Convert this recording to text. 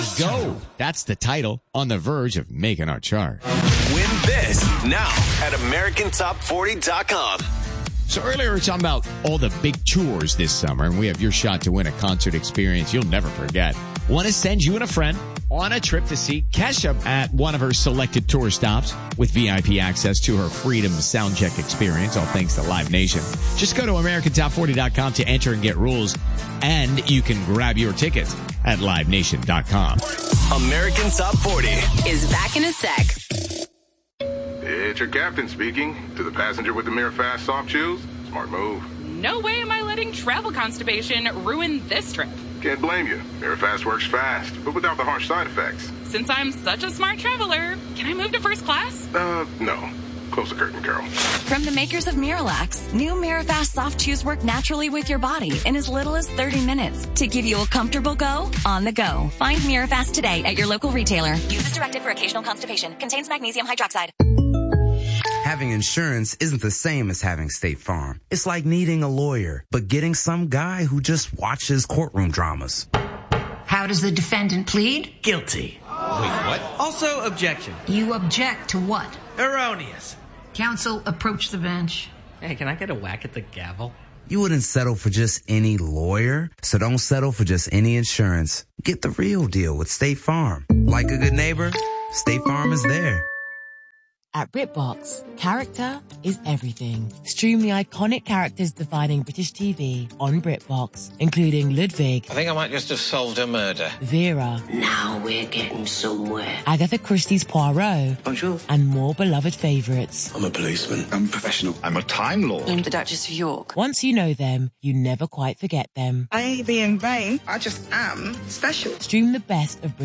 Go. That's the title, on the verge of making our chart. Win this now at AmericanTop40.com. So earlier we were talking about all the big tours this summer, and we have your shot to win a concert experience you'll never forget. Want to send you and a friend on a trip to see Kesha at one of her selected tour stops with VIP access to her Freedom Soundcheck experience, all thanks to Live Nation. Just go to AmericanTop40.com to enter and get rules, and you can grab your tickets at LiveNation.com. American Top 40 is back in a sec. It's your captain speaking. To the passenger with the Mirror Fast soft chews, smart move. No way am I letting travel constipation ruin this trip. Can't blame you. Mirror Fast works fast, but without the harsh side effects. Since I'm such a smart traveler, can I move to first class? No. Close the curtain, Carol. From the makers of Miralax, new Mirafast soft chews work naturally with your body in as little as 30 minutes to give you a comfortable go on the go. Find Mirafast today at your local retailer. Use as directed for occasional constipation. Contains magnesium hydroxide. Having insurance isn't the same as having State Farm. It's like needing a lawyer, but getting some guy who just watches courtroom dramas. How does the defendant plead? Guilty. Wait, what? Also, objection. You object to what? Erroneous. Counsel, approach the bench. Hey, can I get a whack at the gavel? You wouldn't settle for just any lawyer, so don't settle for just any insurance. Get the real deal with State Farm. Like a good neighbor, State Farm is there. At BritBox, character is everything. Stream the iconic characters defining British TV on BritBox, including Ludwig. I think I might just have solved a murder. Vera. Now we're getting somewhere. Agatha Christie's Poirot. Bonjour. And more beloved favourites. I'm a policeman. I'm a professional. I'm a Time Lord. I'm the Duchess of York. Once you know them, you never quite forget them. I ain't being vain. I just am special. Stream the best of